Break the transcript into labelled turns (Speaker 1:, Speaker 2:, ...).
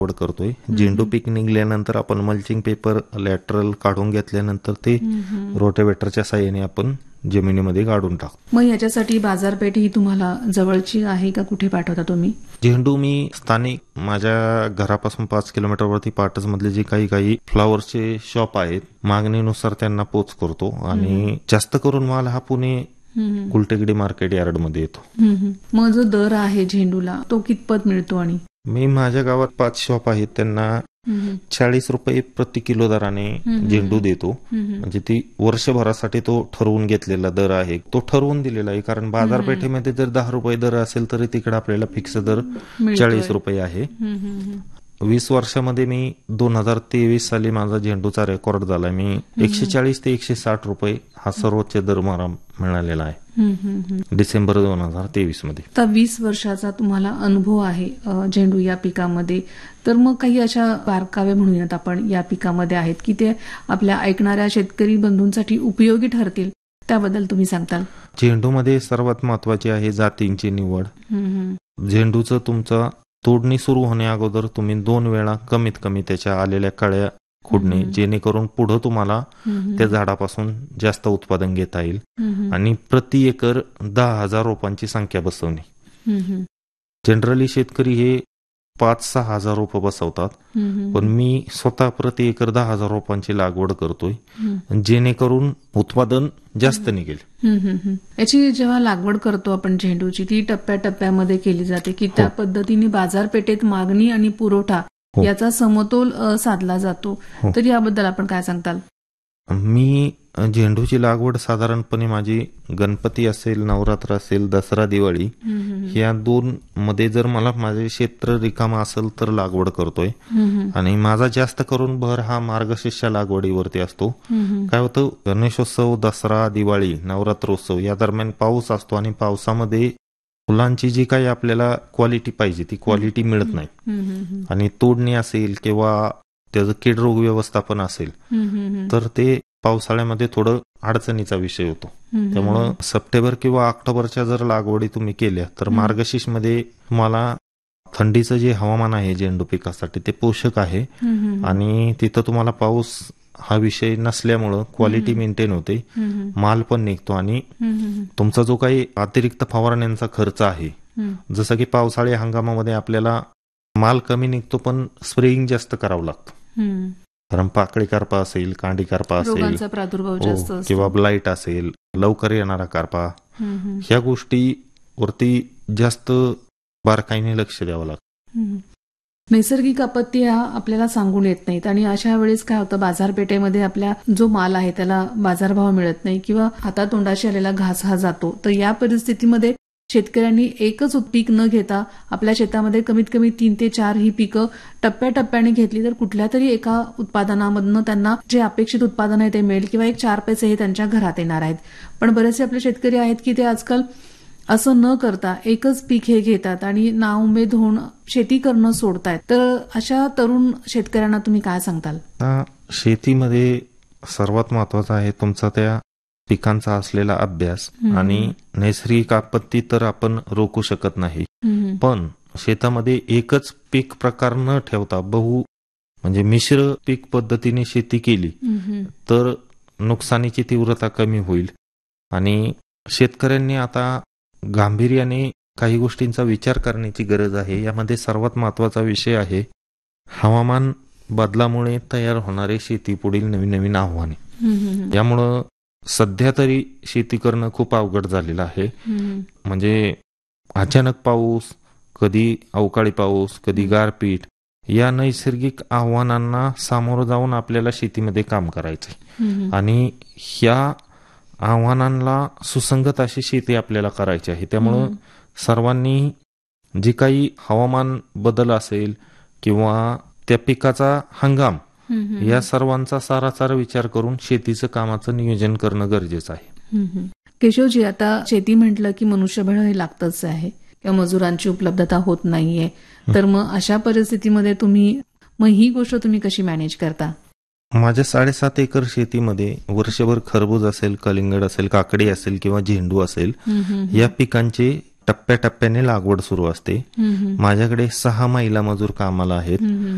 Speaker 1: लागवड करतोय. झेंडू पीक निघल्यानंतर आपण मल्चिंग पेपर लॅटरल काढून घेतल्यानंतर ते रोटेवेटरच्या साहाय्याने आपण जमिनीमध्ये काढून टाकतो.
Speaker 2: मग याच्यासाठी बाजारपेठ ही तुम्हाला जवळची आहे का? कुठे पाठवता तुम्ही
Speaker 1: झेंडू? मी स्थानिक माझ्या घरापासून 5 किलोमीटरवरती पाटस मधले जे काही फ्लॉवरचे शॉप आहेत, मागणीनुसार त्यांना पोच करतो. आणि जास्त करून माल हा पुणे कुलटेगडी मार्केट यार्ड मध्ये येतो.
Speaker 2: मग जो दर आहे झेंडूला तो कितपत मिळतो? आणि
Speaker 1: मी माझ्या गावात 5 शॉप आहेत, त्यांना 40 रुपये प्रति किलो दराने झेंडू देतो. म्हणजे ती वर्षभरासाठी तो ठरवून घेतलेला दर आहे, तो ठरवून दिलेला आहे. कारण बाजारपेठेमध्ये जर 10 रुपये दर असेल तरी तिकडे आपल्याला फिक्स दर 40 रुपये आहे. 20 वर्षामध्ये मी 2023 साली माझा झेंडूचा रेकॉर्ड झाला. मी 140 ते 160 रुपये हा सर्वोच्च दर मला मिळालेला आहे डिसेंबर 2023 मध्ये.
Speaker 2: आता 20 वर्षाचा तुम्हाला अनुभव आहे झेंडू या पिकामध्ये, तर मग काही अशा बारकावे म्हणूयात आपण या पिकामध्ये आहेत की ते आपल्या ऐकणाऱ्या शेतकरी बंधूंसाठी उपयोगी ठरतील, त्याबद्दल तुम्ही सांगताल?
Speaker 1: झेंडूमध्ये सर्वात महत्वाची आहे जातींची निवड. झेंडूचं तुमचं तोडणी सुरू होण्या अगोदर तुम्ही 2 वेळा कमीत कमी त्याच्या आलेल्या कळ्या खुडणे, जेणेकरून पुढे तुम्हाला त्या झाडापासून जास्त उत्पादन घेता येईल. आणि प्रति एकर 10,000 रोपांची संख्या बसवणे. जनरली शेतकरी हे 5-6 हजार रोपं बसवतात, पण मी स्वतः प्रति एकर 10,000 रोपांची लागवड करतोय, जेणेकरून उत्पादन जास्त निघेल.
Speaker 2: याची जेव्हा लागवड करतो आपण झेंडूची, ती टप्प्याटप्प्यामध्ये केली जाते की त्या पद्धतीने बाजारपेठेत मागणी आणि पुरवठा याचा समतोल साधला जातो, तर याबद्दल आपण काय सांगताल?
Speaker 1: मी झेंडूची लागवड साधारणपणे माझी गणपती असेल, नवरात्र असेल, दसरा, दिवाळी या 2 मध्ये जर मला माझे क्षेत्र रिकामा असेल तर लागवड करतोय. आणि माझा जास्त करून भर हा मार्गशीर्ष लागवडीवरती असतो. काय होतं, गणेशोत्सव, दसरा, दिवाळी, नवरात्रोत्सव या दरम्यान पाऊस असतो आणि पावसामध्ये फुलांची जी काही आपल्याला क्वालिटी पाहिजे ती क्वालिटी मिळत नाही. आणि तोडणी असेल किंवा त्याचं कीड रोग व्यवस्थापन असेल तर ते पावसाळ्यामध्ये थोडं अडचणीचा विषय होतो. त्यामुळं सप्टेंबर किंवा ऑक्टोबरच्या जर लागवडी तुम्ही केल्या तर मार्गशीर्ष मध्ये तुम्हाला थंडीचं जे हवामान आहे झेंडू पिकासाठी ते पोषक आहे. आणि तिथं तुम्हाला पाऊस हा विषय नसल्यामुळं क्वालिटी मेंटेन होते, माल पण निघतो. आणि तुमचा जो काही अतिरिक्त फवारण्यांचा खर्च आहे, जसं की पावसाळी हंगामामध्ये आपल्याला माल कमी निघतो पण स्प्रेइंग जास्त करावं लागतं. कारण पाकळी करपा असेल, कांडी करपा असेल,
Speaker 2: प्रादुर्भाव जास्त
Speaker 1: किंवा ब्लाइट असेल, लवकर येणारा करपा, ह्या गोष्टीवरती जास्त बारकाईने लक्ष द्यावं लागतं.
Speaker 2: नैसर्गिक आपत्ती ह्या आपल्याला सांगून येत नाहीत आणि अशा वेळेस काय होतं, बाजारपेठेमध्ये आपल्या जो माल आहे त्याला बाजारभाव मिळत नाही किंवा हातातोंडाशी आलेला घास हा जातो. तर या परिस्थितीमध्ये शेतकऱ्यांनी एकच पीक न घेता आपल्या शेतामध्ये कमीत कमी 3 ते 4 ही पिकं टप्प्याटप्प्याने घेतली तर कुठल्या तरी एका उत्पादनामधनं त्यांना जे अपेक्षित उत्पादन आहे ते मिळेल किंवा एक 4 पैसे हे त्यांच्या घरात येणार आहेत. पण बरेचसे आपले शेतकरी आहेत की ते आजकाल असं न करता एकच पीक हे घेतात आणि नाउमेद होऊन शेती करणं सोडतायत. तर अशा तरुण शेतकऱ्यांना तुम्ही काय सांगताल?
Speaker 1: शेतीमध्ये सर्वात महत्वाचा आहे तुमचा त्या पिकांचा असलेला अभ्यास. आणि नैसर्गिक आपत्ती तर आपण रोखू शकत नाही, पण शेतामध्ये एकच पीक प्रकार न ठेवता म्हणजे मिश्र पीक पद्धतीने शेती केली तर नुकसानीची तीव्रता कमी होईल. आणि शेतकऱ्यांनी आता गांभीर्याने काही गोष्टींचा विचार करण्याची गरज आहे. यामध्ये सर्वात महत्वाचा विषय आहे हवामान बदलामुळे तयार होणारे शेतीपुढील नवीन नवीन आव्हाने. यामुळं सध्या तरी शेती करणं खूप अवघड झालेलं आहे. म्हणजे अचानक पाऊस, कधी अवकाळी पाऊस, कधी गारपीट, या नैसर्गिक आव्हानांना सामोरं जाऊन आपल्याला शेतीमध्ये काम करायचंय. आणि ह्या आव्हानांना सुसंगत अशी शेती आपल्याला करायची आहे. त्यामुळं सर्वांनी जी काही हवामान बदल असेल किंवा त्या पिकाचा हंगाम, या सर्वांचा सारासार विचार करून शेतीचं कामाचं नियोजन करणं गरजेचं आहे.
Speaker 2: केशवजी, आता शेती म्हटलं की मनुष्यबळ हे लागतच आहे किंवा मजुरांची उपलब्धता होत नाहीये, तर मग अशा परिस्थितीमध्ये मग ही गोष्ट तुम्ही कशी मॅनेज करता?
Speaker 1: माझ्या 7.5 एकर शेतीमध्ये वर्षभर खरबूज असेल, कलिंगड असेल, काकडी असेल किंवा झेंडू असेल, या पिकांची टप्प्याटप्प्याने लागवड सुरू असते. माझ्याकडे 6 महिला मजूर कामाला आहेत.